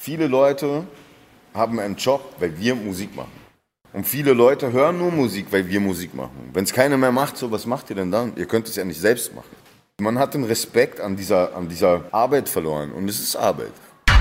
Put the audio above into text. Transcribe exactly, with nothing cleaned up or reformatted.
viele Leute haben einen Job, weil wir Musik machen. Und viele Leute hören nur Musik, weil wir Musik machen. Wenn es keiner mehr macht, so, was macht ihr denn dann? Ihr könnt es ja nicht selbst machen. Man hat den Respekt an dieser, an dieser Arbeit verloren und es ist Arbeit.